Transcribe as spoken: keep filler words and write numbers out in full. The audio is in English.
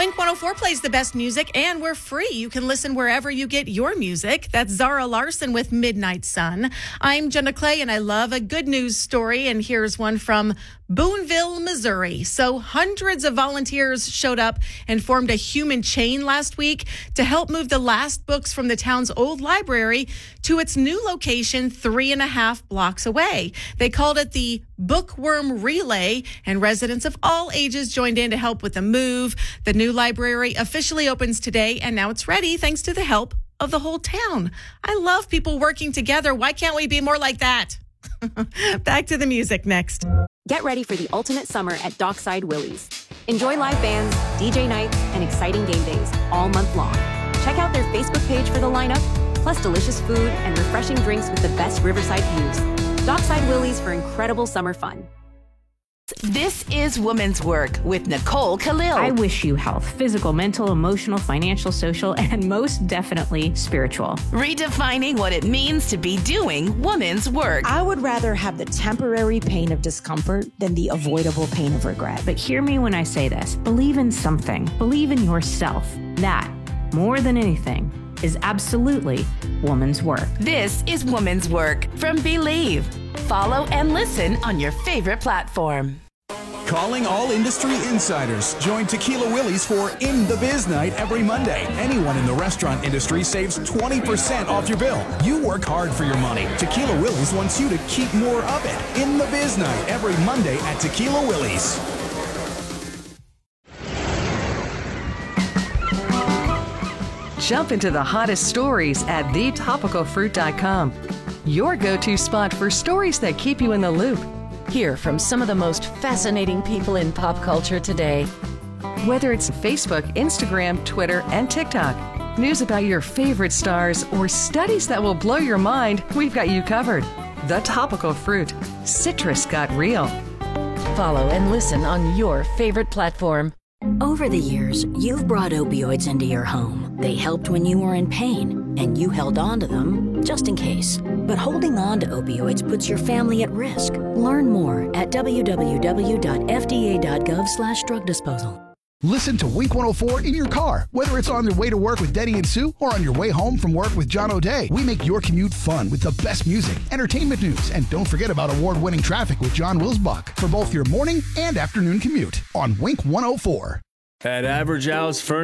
Wink one oh four plays the best music, and we're free. You can listen wherever you get your music. That's Zara Larson with Midnight Sun. I'm Jenna Clay, and I love a good news story, and here's one from Boonville, Missouri. So hundreds of volunteers showed up and formed a human chain last week to help move the last books from the town's old library to its new location three and a half blocks away. They called it the Bookworm Relay, and residents of all ages joined in to help with the move. The new library officially opens today, and now it's ready thanks to the help of the whole town. I love people working together. Why can't we be more like that? Back to the music next. Get ready for the ultimate summer at Dockside Willie's. Enjoy live bands, D J nights, and exciting game days all month long. Check out their Facebook page for the lineup, plus delicious food and refreshing drinks with the best riverside views. Dockside Willie's for incredible summer fun. This is Woman's Work with Nicole Khalil. I wish you health, physical, mental, emotional, financial, social, and most definitely spiritual. Redefining what it means to be doing woman's work. I would rather have the temporary pain of discomfort than the avoidable pain of regret. But hear me when I say this. Believe in something. Believe in yourself. That, more than anything, is absolutely woman's work. This is Woman's Work from Believe. Follow and listen on your favorite platform. Calling all industry insiders. Join Tequila Willie's for In the Biz Night every Monday. Anyone in the restaurant industry saves twenty percent off your bill. You work hard for your money. Tequila Willie's wants you to keep more of it. In the Biz Night every Monday at Tequila Willie's. Jump into the hottest stories at the topical fruit dot com. Your go-to spot for stories that keep you in the loop. Hear from some of the most fascinating people in pop culture today. Whether it's Facebook, Instagram, Twitter, and TikTok, news about your favorite stars, or studies that will blow your mind, we've got you covered. The Topical Fruit. Citrus got real. Follow and listen on your favorite platform. Over the years, you've brought opioids into your home. They helped when you were in pain, and you held on to them just in case. But holding on to opioids puts your family at risk. Learn more at w w w dot f d a dot gov slash drug disposal. Listen to Wink one oh four in your car, whether it's on your way to work with Denny and Sue or on your way home from work with John O'Day. We make your commute fun with the best music, entertainment news, and don't forget about award-winning traffic with John Wilsbach for both your morning and afternoon commute on Wink one oh four. At Average House Furniture.